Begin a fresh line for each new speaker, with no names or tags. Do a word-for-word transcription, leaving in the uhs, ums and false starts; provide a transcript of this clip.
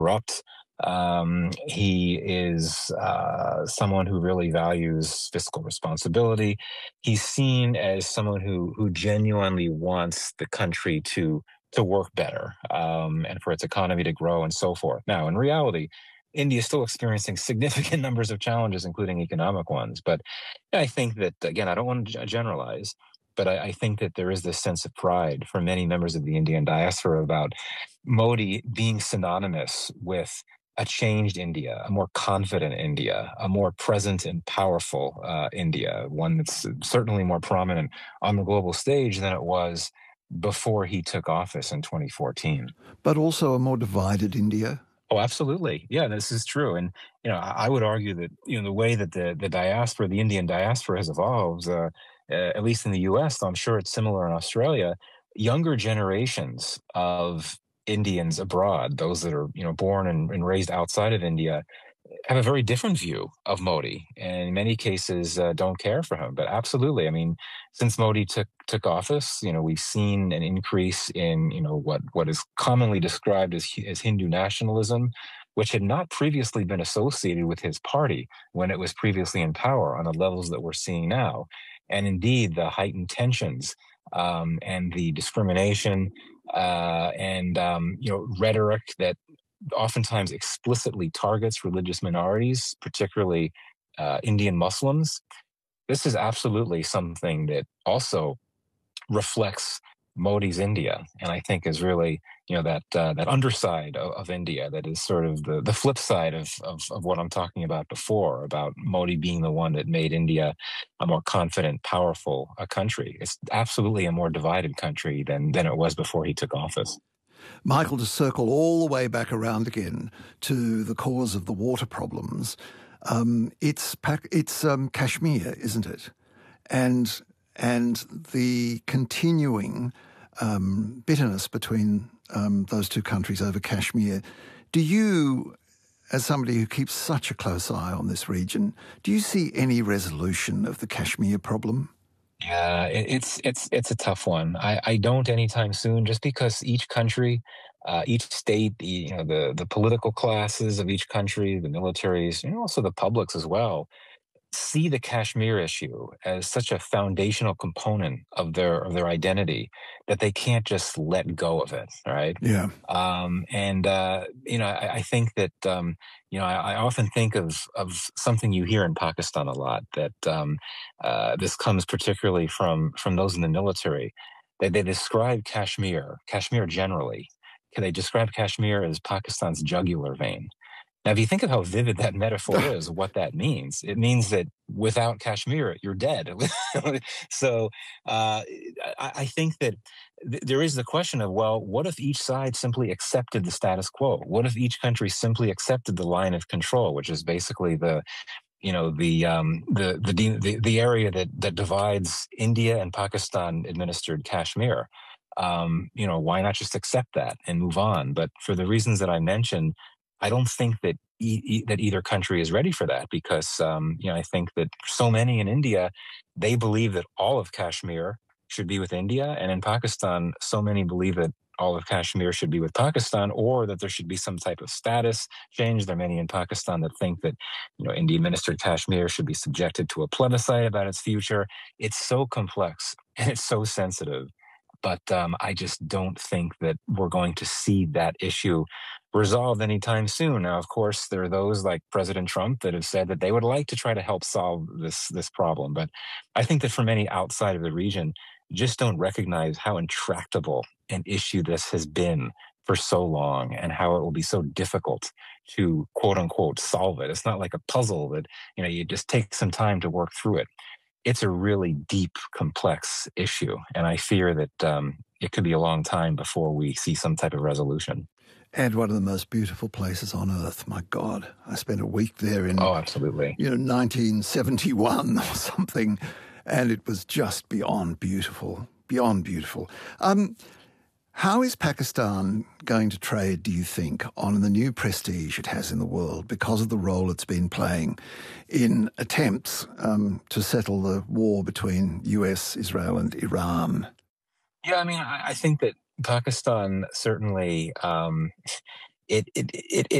corrupt. Um, he is uh, someone who really values fiscal responsibility. He's seen as someone who who genuinely wants the country to to work better um, and for its economy to grow and so forth. Now, in reality, India is still experiencing significant numbers of challenges, including economic ones. But I think that, again, I don't want to generalize, but I, I think that there is this sense of pride for many members of the Indian diaspora about Modi being synonymous with a changed India, a more confident India, a more present and powerful uh, India, one that's certainly more prominent on the global stage than it was before he took office in twenty fourteen.
But also a more divided India.
Oh, absolutely. Yeah, this is true. And, you know, I would argue that, you know, the way that the, the diaspora, the Indian diaspora has evolved, uh, uh, at least in the U S, though I'm sure it's similar in Australia, younger generations of Indians abroad, those that are, you know, born and, and raised outside of India, have a very different view of Modi, and in many cases uh, don't care for him. But absolutely, I mean, since Modi took took office, you know, we've seen an increase in, you know, what what is commonly described as as Hindu nationalism, which had not previously been associated with his party when it was previously in power on the levels that we're seeing now, and indeed the heightened tensions um, and the discrimination uh, and um, you know rhetoric that oftentimes explicitly targets religious minorities, particularly uh, Indian Muslims. This is absolutely something that also reflects Modi's India, and I think is really, you know, that uh, that underside of, of India that is sort of the, the flip side of, of of what I'm talking about before, about Modi being the one that made India a more confident, powerful a country. It's absolutely a more divided country than than it was before he took office.
Michael, to circle all the way back around again to the cause of the water problems, um, it's it's um, Kashmir, isn't it? And and the continuing um, bitterness between um, those two countries over Kashmir. Do you, as somebody who keeps such a close eye on this region, do you see any resolution of the Kashmir problem?
Yeah, it, it's it's it's a tough one. I, I don't anytime soon, just because each country, uh, each state, the, you know, the the political classes of each country, the militaries, and also the publics as well, see the Kashmir issue as such a foundational component of their of their identity that they can't just let go of it, right?
Yeah.
Um, and uh, you know, I, I think that um, you know, I, I often think of of something you hear in Pakistan a lot. That um, uh, this comes particularly from from those in the military. They they describe Kashmir, Kashmir generally. They describe Kashmir as Pakistan's jugular vein. Now, if you think of how vivid that metaphor is, what that means, it means that without Kashmir, you're dead. So uh, I, I think that th- there is the question of, well, what if each side simply accepted the status quo? What if each country simply accepted the line of control, which is basically the, you know, the um, the, the the the area that that divides India and Pakistan administered Kashmir? Um, you know, why not just accept that and move on? But for the reasons that I mentioned, I don't think that e- e- that either country is ready for that, because um, you know, I think that so many in India, they believe that all of Kashmir should be with India, and in Pakistan, so many believe that all of Kashmir should be with Pakistan, or that there should be some type of status change. There are many in Pakistan that think that, you know, Indian-administered Kashmir should be subjected to a plebiscite about its future. It's so complex and it's so sensitive. But um, I just don't think that we're going to see that issue resolved anytime soon. Now, of course, there are those like President Trump that have said that they would like to try to help solve this this problem. But I think that for many outside of the region, just don't recognize how intractable an issue this has been for so long, and how it will be so difficult to, quote unquote, solve it. It's not like a puzzle that, you know, you just take some time to work through it. It's a really deep, complex issue, and I fear that um, it could be a long time before we see some type of resolution.
And one of the most beautiful places on earth. My God, I spent a week there in
oh, absolutely,
you know, nineteen seventy-one or something, and it was just beyond beautiful, beyond beautiful. Um, how is Pakistan going to trade, do you think, on the new prestige it has in the world because of the role it's been playing in attempts um, to settle the war between U S, Israel and Iran?
Yeah, I mean, I, I think that Pakistan certainly um, it it it,